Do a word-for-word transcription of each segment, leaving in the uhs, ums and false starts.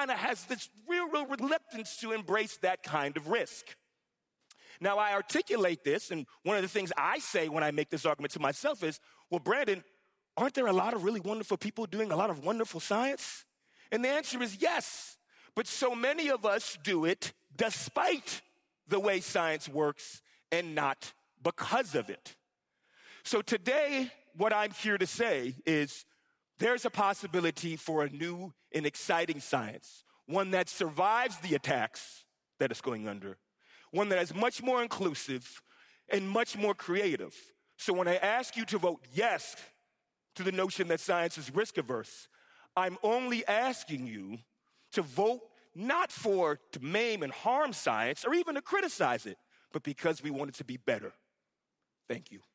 kind of has this real, real reluctance to embrace that kind of risk. Now, I articulate this, and one of the things I say when I make this argument to myself is, well, Brandon, aren't there a lot of really wonderful people doing a lot of wonderful science? And the answer is yes, but so many of us do it despite the way science works and not because of it. So today, what I'm here to say is there's a possibility for a new and exciting science, one that survives the attacks that it's going under, one that is much more inclusive and much more creative. So when I ask you to vote yes to the notion that science is risk averse, I'm only asking you to vote not for to maim and harm science or even to criticize it, but because we want it to be better. Thank you.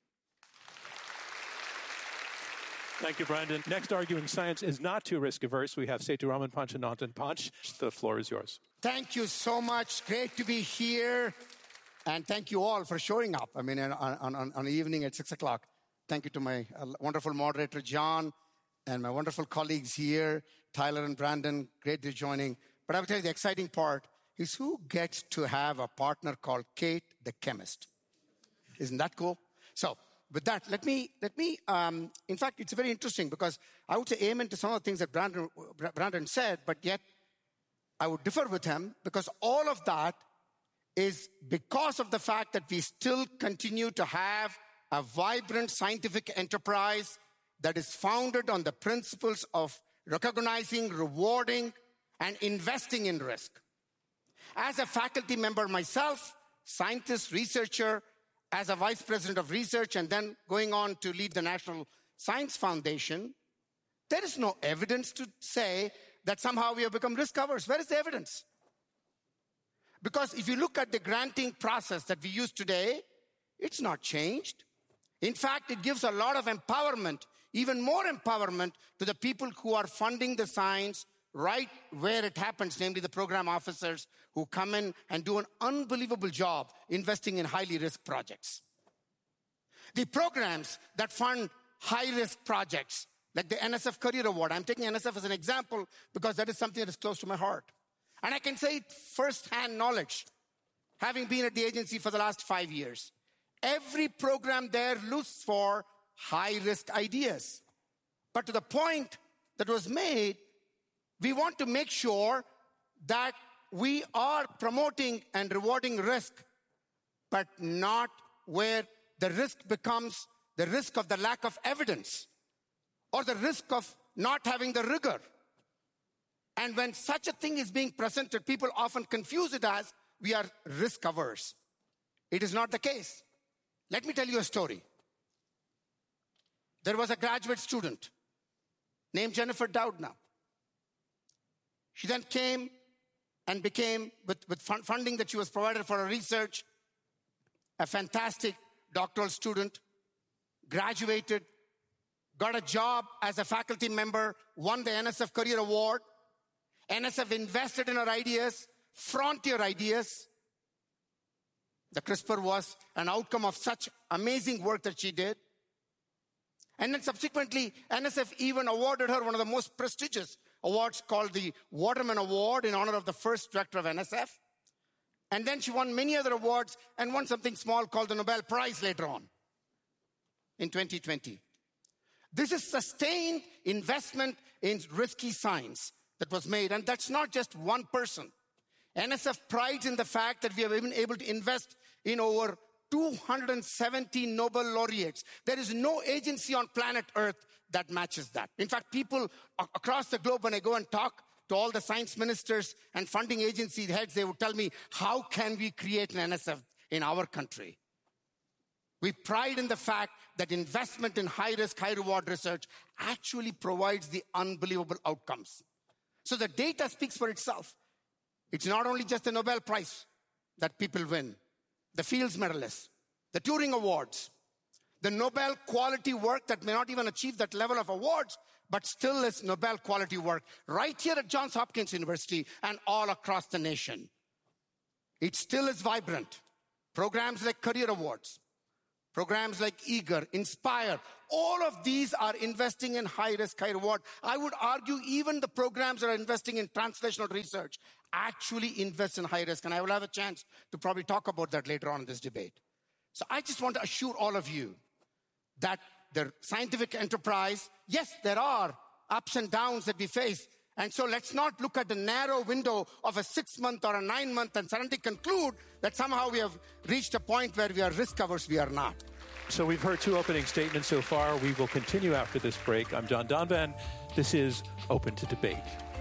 Thank you, Brandon. Next, arguing science is not too risk-averse, we have Sethuraman Panchanandan. Panch, the floor is yours. Thank you so much. Great to be here. And thank you all for showing up. I mean, on, on, on, on the evening at six o'clock. Thank you to my uh, wonderful moderator, John, and my wonderful colleagues here, Tyler and Brandon. Great to be joining. But I will tell you the exciting part is who gets to have a partner called Kate the chemist. Isn't that cool? So, with that, let me, let me, um, in fact, it's very interesting because I would say amen to some of the things that Brandon, Brandon said, but yet I would differ with him because all of that is because of the fact that we still continue to have a vibrant scientific enterprise that is founded on the principles of recognizing, rewarding, and investing in risk. As a faculty member myself, scientist, researcher, as a vice president of research and then going on to lead the National Science Foundation, there is no evidence to say that somehow we have become risk averse. Where is the evidence? Because if you look at the granting process that we use today, it's not changed. In fact, it gives a lot of empowerment, even more empowerment to the people who are funding the science right where it happens, namely the program officers who come in and do an unbelievable job investing in highly risk projects. The programs that fund high-risk projects, like the N S F Career Award. I'm taking N S F as an example because that is something that is close to my heart. And I can say first-hand knowledge, having been at the agency for the last five years. Every program there looks for high-risk ideas. But to the point that was made, we want to make sure that we are promoting and rewarding risk, but not where the risk becomes the risk of the lack of evidence or the risk of not having the rigor. And when such a thing is being presented, people often confuse it as we are risk averse. It is not the case. Let me tell you a story. There was a graduate student named Jennifer Doudna. She then came and became, with, with fund, funding that she was provided for her research, a fantastic doctoral student, graduated, got a job as a faculty member, won the N S F Career Award. N S F invested in her ideas, frontier ideas. The CRISPR was an outcome of such amazing work that she did. And then subsequently, N S F even awarded her one of the most prestigious awards called the Waterman Award in honor of the first director of N S F. And then she won many other awards and won something small called the Nobel Prize later on in twenty twenty. This is sustained investment in risky science that was made. And that's not just one person. N S F prides in the fact that we have been able to invest in over two hundred seventy Nobel laureates. There is no agency on planet Earth that matches that. In fact, people across the globe, when I go and talk to all the science ministers and funding agency heads, they would tell me, how can we create an N S F in our country? We pride in the fact that investment in high-risk, high-reward research actually provides the unbelievable outcomes. So the data speaks for itself. It's not only just the Nobel Prize that people win, the Fields Medalists, the Turing Awards, the Nobel quality work that may not even achieve that level of awards, but still is Nobel quality work right here at Johns Hopkins University and all across the nation. It still is vibrant. Programs like Career Awards, programs like Eager, Inspire, all of these are investing in high risk, high reward. I would argue even the programs that are investing in translational research actually invest in high risk. And I will have a chance to probably talk about that later on in this debate. So I just want to assure all of you that the scientific enterprise, yes, there are ups and downs that we face. And so let's not look at the narrow window of a six-month or a nine-month and suddenly conclude that somehow we have reached a point where we are risk-averse. We are not. So we've heard two opening statements so far. We will continue after this break. I'm John Donvan. This is Open to Debate.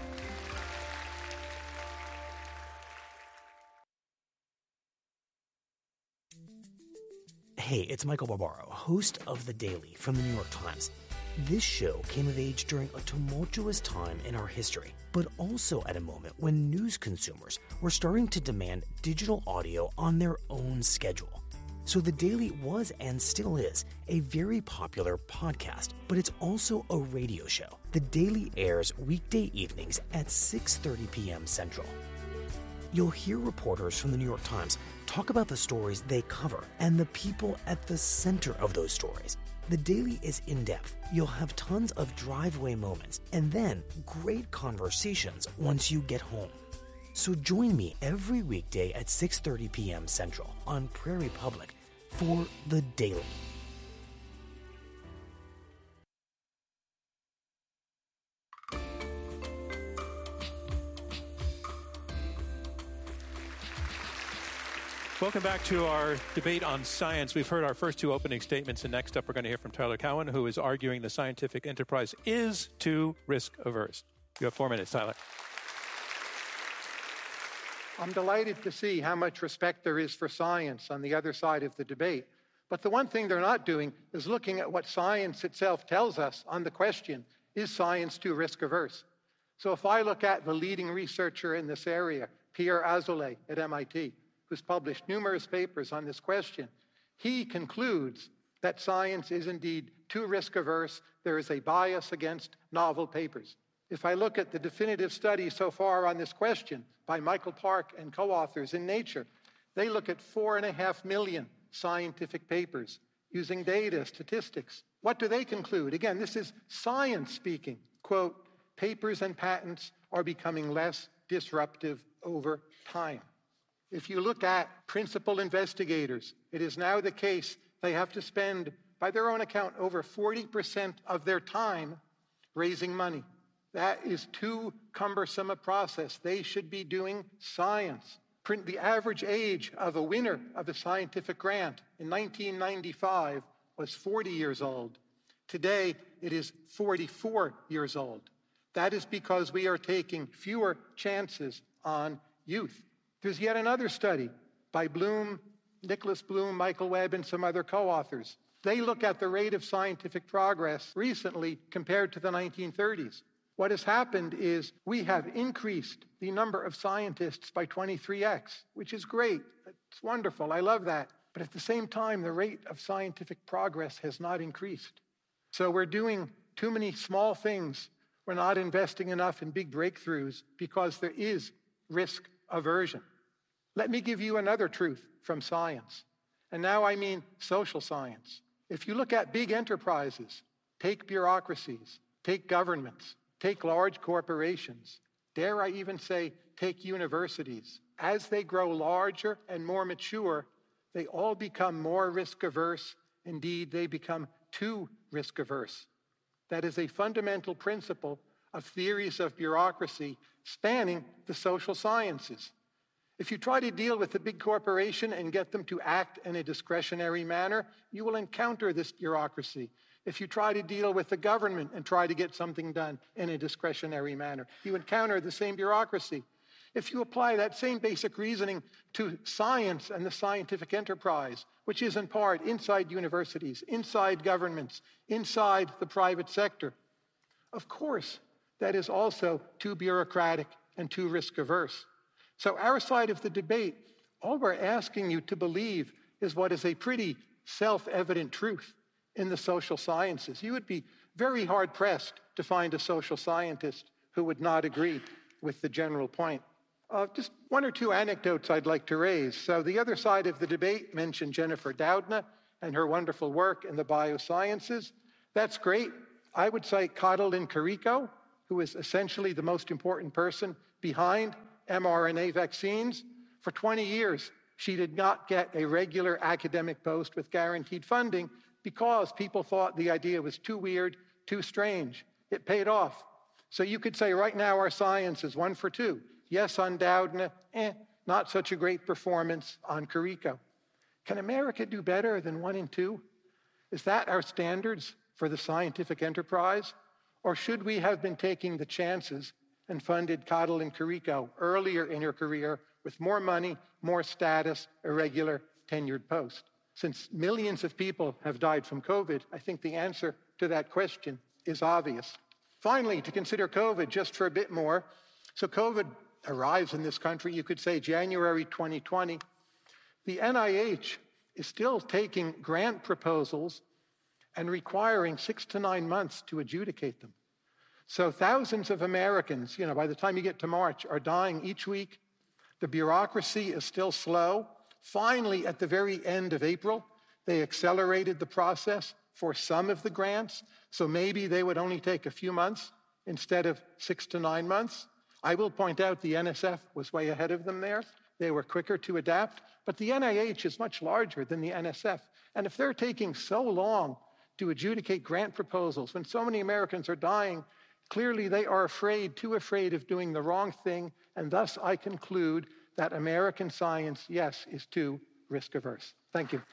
Hey, it's Michael Barbaro, host of The Daily from The New York Times. This show came of age during a tumultuous time in our history, but also at a moment when news consumers were starting to demand digital audio on their own schedule. So The Daily was and still is a very popular podcast, but it's also a radio show. The Daily airs weekday evenings at six thirty p.m. Central. You'll hear reporters from The New York Times talk about the stories they cover and the people at the center of those stories. The Daily is in-depth. You'll have tons of driveway moments and then great conversations once you get home. So join me every weekday at six thirty p.m. Central on Prairie Public for The Daily. Welcome back to our debate on science. We've heard our first two opening statements, and next up we're going to hear from Tyler Cowen, who is arguing the scientific enterprise is too risk-averse. You have four minutes, Tyler. I'm delighted to see how much respect there is for science on the other side of the debate. But the one thing they're not doing is looking at what science itself tells us on the question, is science too risk-averse? So if I look at the leading researcher in this area, Pierre Azoulay at M I T, who's published numerous papers on this question, he concludes that science is indeed too risk-averse. There is a bias against novel papers. If I look at the definitive study so far on this question by Michael Park and co-authors in Nature, they look at four and a half million scientific papers using data, statistics. What do they conclude? Again, this is science speaking. Quote, papers and patents are becoming less disruptive over time. If you look at principal investigators, it is now the case they have to spend, by their own account, over forty percent of their time raising money. That is too cumbersome a process. They should be doing science. The average age of a winner of a scientific grant in nineteen ninety-five was forty years old. Today, it is forty-four years old. That is because we are taking fewer chances on youth. There's yet another study by Bloom, Nicholas Bloom, Michael Webb, and some other co-authors. They look at the rate of scientific progress recently compared to the nineteen thirties. What has happened is we have increased the number of scientists by twenty-three x, which is great. It's wonderful. I love that. But at the same time, the rate of scientific progress has not increased. So we're doing too many small things. We're not investing enough in big breakthroughs because there is risk aversion. Let me give you another truth from science. And now I mean social science. If you look at big enterprises, take bureaucracies, take governments, take large corporations, dare I even say, take universities. As they grow larger and more mature, they all become more risk-averse. Indeed, they become too risk-averse. That is a fundamental principle of theories of bureaucracy spanning the social sciences. If you try to deal with a big corporation and get them to act in a discretionary manner, you will encounter this bureaucracy. If you try to deal with the government and try to get something done in a discretionary manner, you encounter the same bureaucracy. If you apply that same basic reasoning to science and the scientific enterprise, which is in part inside universities, inside governments, inside the private sector, of course, that is also too bureaucratic and too risk-averse. So our side of the debate, all we're asking you to believe is what is a pretty self-evident truth in the social sciences. You would be very hard-pressed to find a social scientist who would not agree with the general point. Uh, just one or two anecdotes I'd like to raise. So the other side of the debate mentioned Jennifer Doudna and her wonderful work in the biosciences. That's great. I would cite Katalin Karikó, who is essentially the most important person behind mRNA vaccines. For twenty years, she did not get a regular academic post with guaranteed funding because people thought the idea was too weird, too strange. It paid off. So you could say right now our science is one for two. Yes on Doudna, eh, not such a great performance on Karikó. Can America do better than one and two? Is that our standards for the scientific enterprise? Or should we have been taking the chances and funded Katalin Karikó earlier in her career with more money, more status, a regular tenured post? Since millions of people have died from COVID, I think the answer to that question is obvious. Finally, to consider COVID just for a bit more. So COVID arrives in this country, you could say January twenty twenty. The N I H is still taking grant proposals and requiring six to nine months to adjudicate them. So thousands of Americans, you know, by the time you get to March, are dying each week. The bureaucracy is still slow. Finally, at the very end of April, they accelerated the process for some of the grants, so maybe they would only take a few months instead of six to nine months. I will point out the N S F was way ahead of them there. They were quicker to adapt, but the N I H is much larger than the N S F. And if they're taking so long to adjudicate grant proposals when so many Americans are dying, clearly they are afraid, too afraid of doing the wrong thing, and thus I conclude that American science, yes, is too risk-averse. Thank you.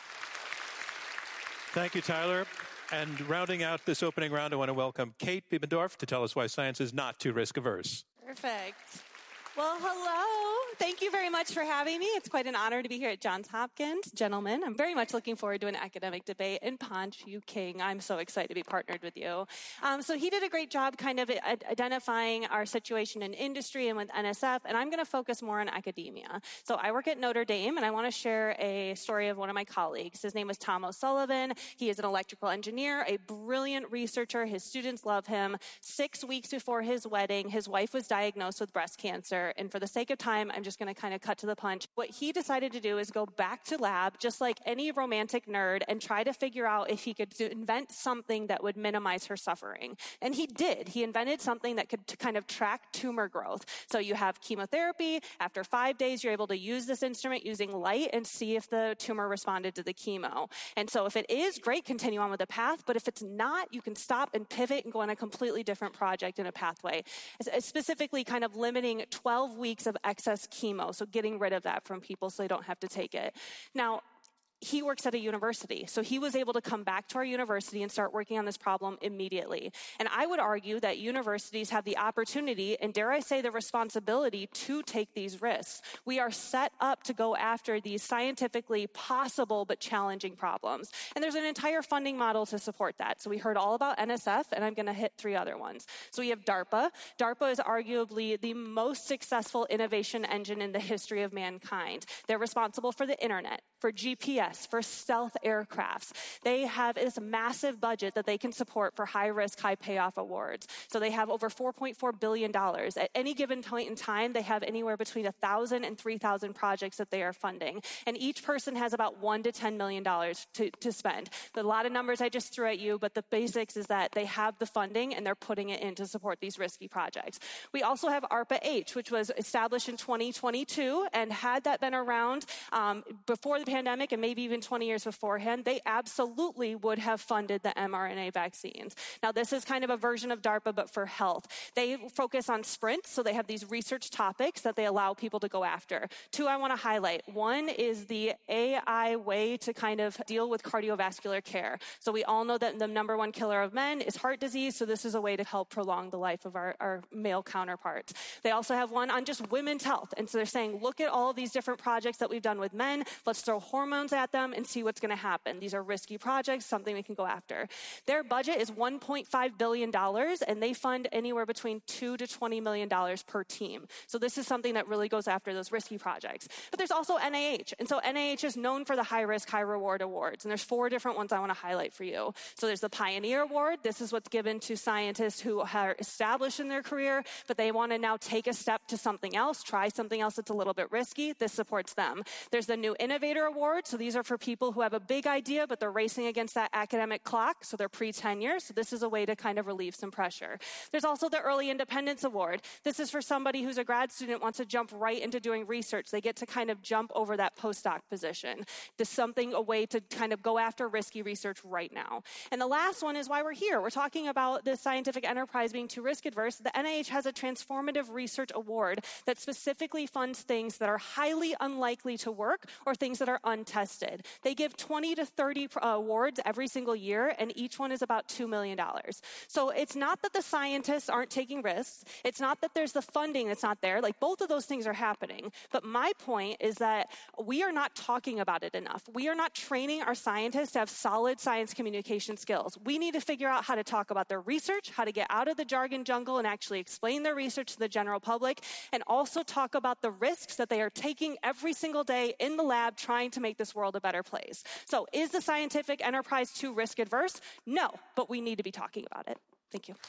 Thank you, Tyler. And rounding out this opening round, I want to welcome Kate Biebendorf to tell us why science is not too risk-averse. Perfect. Well, hello. Thank you very much for having me. It's quite an honor to be here at Johns Hopkins. Gentlemen, I'm very much looking forward to an academic debate. And Ponch, you king, I'm so excited to be partnered with you. Um, so he did a great job kind of identifying our situation in industry and with N S F, and I'm going to focus more on academia. So I work at Notre Dame, and I want to share a story of one of my colleagues. His name is Tom O'Sullivan. He is an electrical engineer, a brilliant researcher. His students love him. Six weeks before his wedding, his wife was diagnosed with breast cancer. And for the sake of time, I'm just going to kind of cut to the punch. What he decided to do is go back to lab, just like any romantic nerd, and try to figure out if he could do, invent something that would minimize her suffering. And he did. He invented something that could to kind of track tumor growth. So you have chemotherapy. After five days, you're able to use this instrument using light and see if the tumor responded to the chemo. And so if it is, great, continue on with the path. But if it's not, you can stop and pivot and go on a completely different project in a pathway. Specifically kind of limiting twelve weeks of excess chemo, so getting rid of that from people so they don't have to take it. Now, he works at a university, so he was able to come back to our university and start working on this problem immediately. And I would argue that universities have the opportunity, and dare I say the responsibility, to take these risks. We are set up to go after these scientifically possible but challenging problems. And there's an entire funding model to support that. So we heard all about N S F, and I'm going to hit three other ones. So we have DARPA. DARPA is arguably the most successful innovation engine in the history of mankind. They're responsible for the internet, for G P S, for stealth aircrafts. They have this massive budget that they can support for high-risk, high-payoff awards. So they have over four point four billion dollars. At any given point in time, they have anywhere between one thousand and three thousand projects that they are funding. And each person has about one to ten million dollars to, to spend. There's a lot of numbers I just threw at you, but the basics is that they have the funding and they're putting it in to support these risky projects. We also have ARPA-H, which was established in twenty twenty-two, and had that been around um, before the pandemic and maybe even twenty years beforehand, they absolutely would have funded the mRNA vaccines. Now, this is kind of a version of DARPA, but for health. They focus on sprints, so they have these research topics that they allow people to go after. Two I want to highlight. One is the A I way to kind of deal with cardiovascular care. So we all know that the number one killer of men is heart disease, so this is a way to help prolong the life of our, our male counterparts. They also have one on just women's health, and so they're saying, look at all of these different projects that we've done with men. Let's throw hormones at them and see what's going to happen. These are risky projects, something we can go after. Their budget is one point five billion dollars, and they fund anywhere between two to twenty million dollars per team. So this is something that really goes after those risky projects. But there's also N I H, and so N I H is known for the high-risk, high-reward awards, and there's four different ones I want to highlight for you. So there's the Pioneer Award. This is what's given to scientists who are established in their career, but they want to now take a step to something else, try something else that's a little bit risky. This supports them. There's the New Innovator Innovator Award. So these are for people who have a big idea, but they're racing against that academic clock. So they're pre-tenure. So this is a way to kind of relieve some pressure. There's also the Early Independence Award. This is for somebody who's a grad student, wants to jump right into doing research. They get to kind of jump over that postdoc position. This is something, a way to kind of go after risky research right now. And the last one is why we're here. We're talking about the scientific enterprise being too risk adverse. The N I H has a Transformative Research Award that specifically funds things that are highly unlikely to work or things that are untested. They give twenty to thirty awards every single year, and each one is about two million dollars. So it's not that the scientists aren't taking risks. It's not that there's the funding that's not there. Like, both of those things are happening. But my point is that we are not talking about it enough. We are not training our scientists to have solid science communication skills. We need to figure out how to talk about their research, how to get out of the jargon jungle and actually explain their research to the general public, and also talk about the risks that they are taking every single day in the lab trying to make this world a better place. So is the scientific enterprise too risk adverse? No, but we need to be talking about it. Thank you.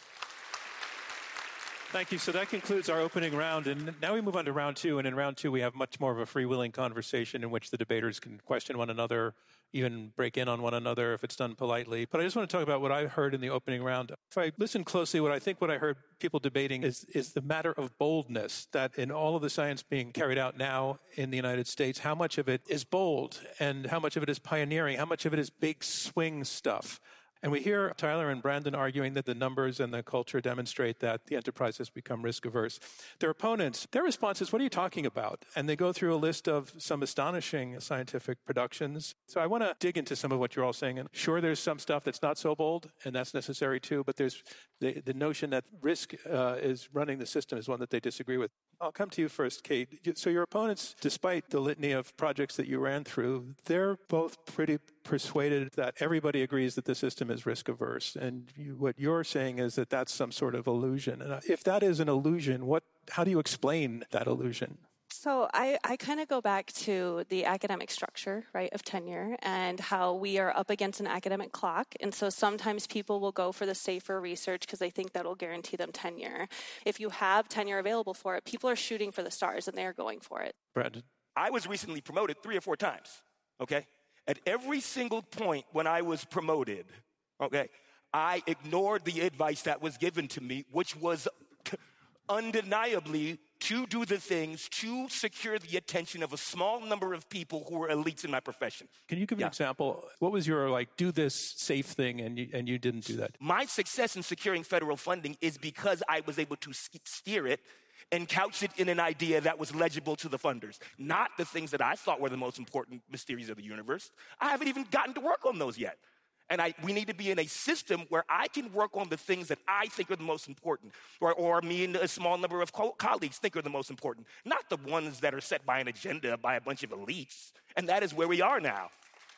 Thank you. So that concludes our opening round. And now we move on to round two. And in round two, we have much more of a freewheeling conversation in which the debaters can question one another, even break in on one another if it's done politely. But I just want to talk about what I heard in the opening round. If I listen closely, what I think what I heard people debating is, is the matter of boldness, that in all of the science being carried out now in the United States, how much of it is bold and how much of it is pioneering, how much of it is big swing stuff. And we hear Tyler and Brandon arguing that the numbers and the culture demonstrate that the enterprise has become risk-averse. Their opponents, their response is, what are you talking about? And they go through a list of some astonishing scientific productions. So I want to dig into some of what you're all saying. And sure, there's some stuff that's not so bold, and that's necessary too, but there's the, the notion that risk uh, is running the system is one that they disagree with. I'll come to you first, Kate. So your opponents, despite the litany of projects that you ran through, they're both pretty persuaded that everybody agrees that the system is risk averse. And you, what you're saying is that that's some sort of illusion. And if that is an illusion, what, how do you explain that illusion? So I, I kind of go back to the academic structure, right, of tenure and how we are up against an academic clock. And so sometimes people will go for the safer research because they think that will guarantee them tenure. If you have tenure available for it, people are shooting for the stars and they are going for it. Brandon? I was recently promoted three or four times, okay? At every single point when I was promoted, okay, I ignored the advice that was given to me, which was undeniably to do the things to secure the attention of a small number of people who were elites in my profession. Can you give yeah. an example? What was your, like, do this safe thing and you, and you didn't do that? My success in securing federal funding is because I was able to steer it and couch it in an idea that was legible to the funders, not the things that I thought were the most important mysteries of the universe. I haven't even gotten to work on those yet. And I, we need to be in a system where I can work on the things that I think are the most important, or, or me and a small number of co- colleagues think are the most important, not the ones that are set by an agenda by a bunch of elites. And that is where we are now.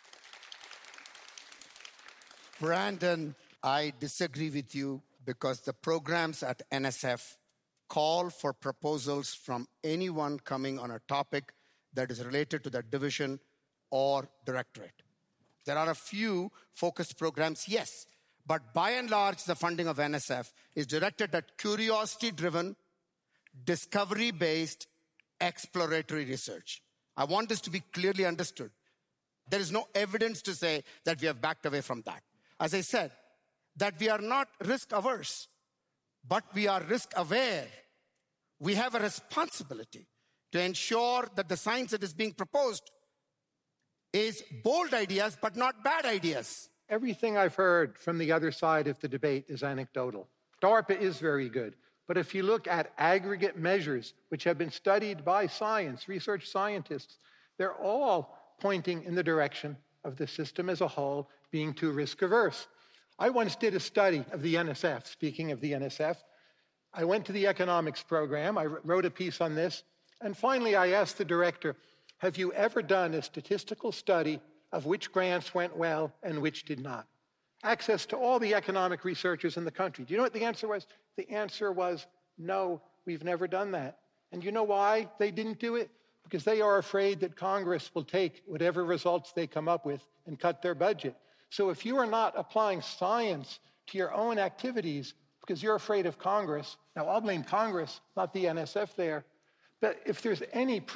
Brandon, I disagree with you because the programs at N S F call for proposals from anyone coming on a topic that is related to that division or directorate. There are a few focused programs, yes, but by and large, the funding of N S F is directed at curiosity-driven, discovery-based, exploratory research. I want this to be clearly understood. There is no evidence to say that we have backed away from that. As I said, that we are not risk-averse, but we are risk-aware. We have a responsibility to ensure that the science that is being proposed is bold ideas, but not bad ideas. Everything I've heard from the other side of the debate is anecdotal. DARPA is very good, but if you look at aggregate measures, which have been studied by science, research scientists, they're all pointing in the direction of the system as a whole being too risk-averse. I once did a study of the N S F, speaking of the N S F. I went to the economics program, I wrote a piece on this, and finally I asked the director, have you ever done a statistical study of which grants went well and which did not? Access to all the economic researchers in the country. Do you know what the answer was? The answer was, no, we've never done that. And you know why they didn't do it? Because they are afraid that Congress will take whatever results they come up with and cut their budget. So if you are not applying science to your own activities because you're afraid of Congress, now I'll blame Congress, not the N S F there, but if there's any proof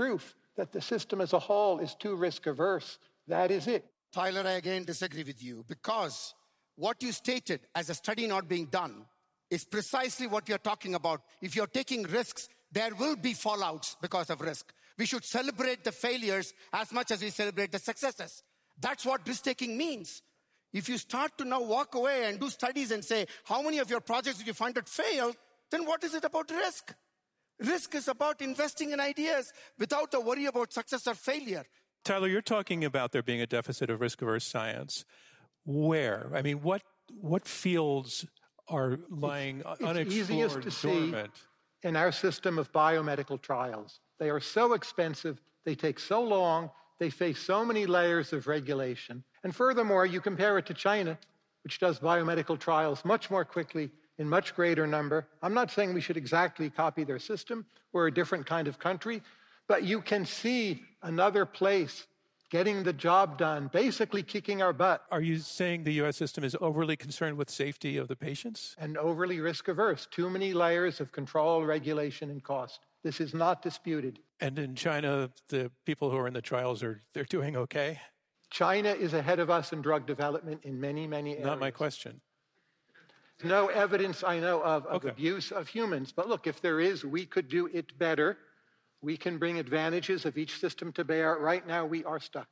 that the system as a whole is too risk averse. That is it. Tyler, I again disagree with you because what you stated as a study not being done is precisely what you're talking about. If you're taking risks, there will be fallouts because of risk. We should celebrate the failures as much as we celebrate the successes. That's what risk-taking means. If you start to now walk away and do studies and say, how many of your projects did you find that failed, then what is it about risk? Risk is about investing in ideas without the worry about success or failure. Tyler, you're talking about there being a deficit of risk-averse science. Where? I mean, what what fields are lying it's, unexplored, it's easiest to dormant? See in our system of biomedical trials. They are so expensive, they take so long, they face so many layers of regulation. And furthermore, you compare it to China, which does biomedical trials much more quickly, in much greater number. I'm not saying we should exactly copy their system. We're a different kind of country. But you can see another place getting the job done, basically kicking our butt. Are you saying the U S system is overly concerned with safety of the patients? And overly risk-averse. Too many layers of control, regulation, and cost. This is not disputed. And in China, the people who are in the trials, are they're doing okay? China is ahead of us in drug development in many, many areas. Not my question. No evidence I know of of Okay. abuse of humans. But look, if there is, we could do it better. We can bring advantages of each system to bear. Right now, we are stuck.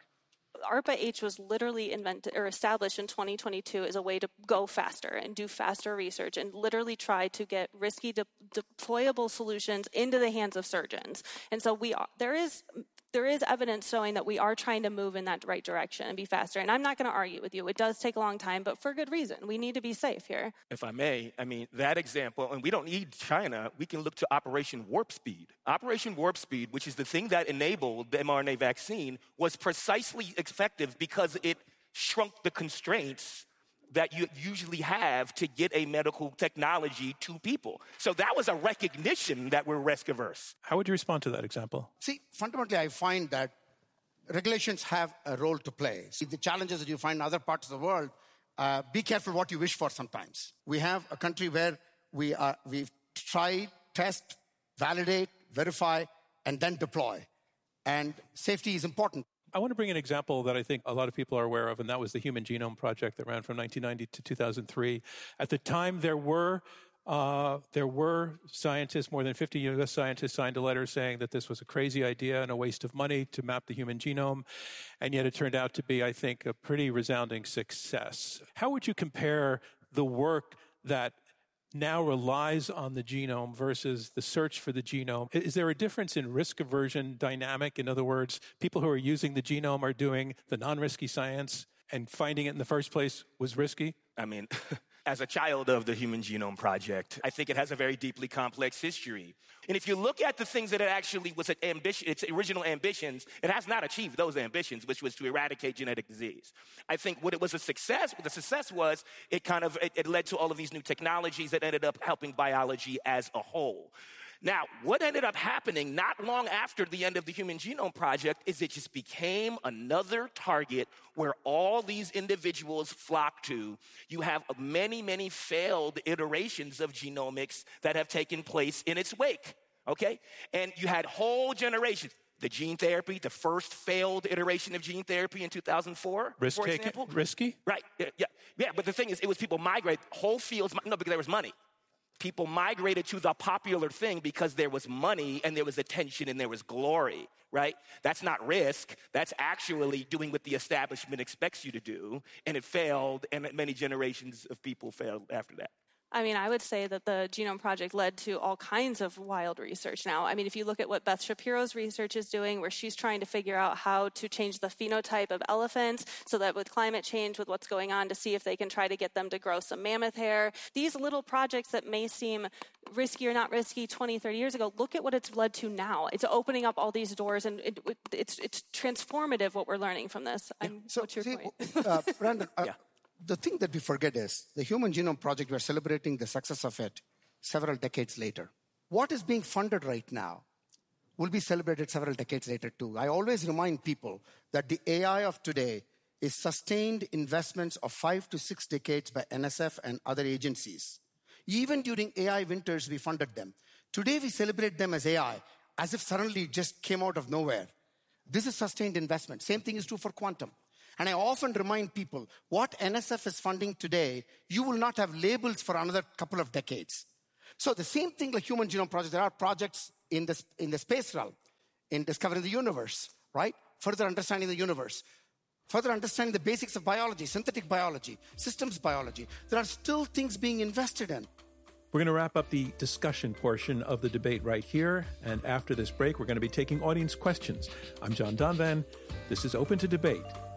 ARPA-H was literally invented or established in twenty twenty-two as a way to go faster and do faster research and literally try to get risky de- deployable solutions into the hands of surgeons. And so we are, there is there is evidence showing that we are trying to move in that right direction and be faster. And I'm not going to argue with you. It does take a long time, but for good reason. We need to be safe here. If I may, I mean, that example, and we don't need China, we can look to Operation Warp Speed. Operation Warp Speed, which is the thing that enabled the mRNA vaccine, was precisely effective because it shrunk the constraints that you usually have to get a medical technology to people. So that was a recognition that we're risk averse. How would you respond to that example? See, fundamentally, I find that regulations have a role to play. See, the challenges that you find in other parts of the world, uh, be careful what you wish for sometimes. We have a country where we are, we try, test, validate, verify, and then deploy. And safety is important. I want to bring an example that I think a lot of people are aware of, and that was the Human Genome Project that ran from nineteen ninety to two thousand three. At the time, there were uh, there were scientists, more than fifty U S scientists signed a letter saying that this was a crazy idea and a waste of money to map the human genome, and yet it turned out to be, I think, a pretty resounding success. How would you compare the work that now relies on the genome versus the search for the genome? Is there a difference in risk aversion dynamic? In other words, people who are using the genome are doing the non-risky science, and finding it in the first place was risky? I mean, as a child of the Human Genome Project, I think it has a very deeply complex history. And if you look at the things that it actually was its ambition, its original ambitions, it has not achieved those ambitions, which was to eradicate genetic disease. I think what it was a success, what the success was, it kind of, it, it led to all of these new technologies that ended up helping biology as a whole. Now, what ended up happening not long after the end of the Human Genome Project is it just became another target where all these individuals flock to. You have many, many failed iterations of genomics that have taken place in its wake, okay? And you had whole generations. The gene therapy, the first failed iteration of gene therapy in two thousand four, Risk for taking, example. risky? Right, yeah, yeah, yeah, but the thing is, it was people migrate, whole fields, no, because there was money. People migrated to the popular thing because there was money and there was attention and there was glory, right? That's not risk. That's actually doing what the establishment expects you to do. And it failed, and many generations of people failed after that. I mean, I would say that the Genome Project led to all kinds of wild research now. I mean, if you look at what Beth Shapiro's research is doing, where she's trying to figure out how to change the phenotype of elephants so that with climate change, with what's going on, to see if they can try to get them to grow some mammoth hair. These little projects that may seem risky or not risky twenty, thirty years ago, look at what it's led to now. It's opening up all these doors, and it, it's, it's transformative what we're learning from this. Yeah. I'm, So, what's your see, point? uh, Brandon, uh, Yeah. the thing that we forget is the Human Genome Project, we're celebrating the success of it several decades later. What is being funded right now will be celebrated several decades later too. I always remind people that the A I of today is sustained investments of five to six decades by N S F and other agencies. Even during A I winters, we funded them. Today, we celebrate them as A I, as if suddenly it just came out of nowhere. This is sustained investment. Same thing is true for quantum. And I often remind people, what N S F is funding today, you will not have labels for another couple of decades. So the same thing like Human Genome Project, there are projects in the, in the space realm, in discovering the universe, right? Further understanding the universe, further understanding the basics of biology, synthetic biology, systems biology. There are still things being invested in. We're going to wrap up the discussion portion of the debate right here. And after this break, we're going to be taking audience questions. I'm John Donvan. This is Open to Debate